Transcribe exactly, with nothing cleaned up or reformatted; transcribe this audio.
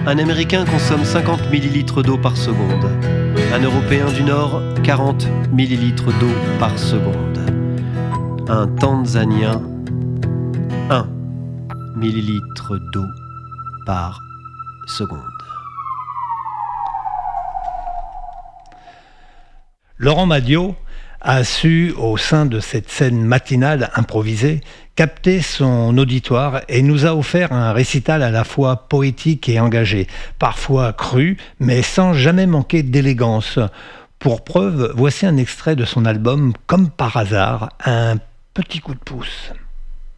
Un Américain consomme cinquante millilitres d'eau par seconde. Un Européen du Nord, quarante millilitres d'eau par seconde. Un Tanzanien, un millilitre d'eau par seconde. Laurent Madiot a su, au sein de cette scène matinale improvisée, capter son auditoire et nous a offert un récital à la fois poétique et engagé, parfois cru, mais sans jamais manquer d'élégance. Pour preuve, voici un extrait de son album « Comme par hasard, un petit coup de pouce ».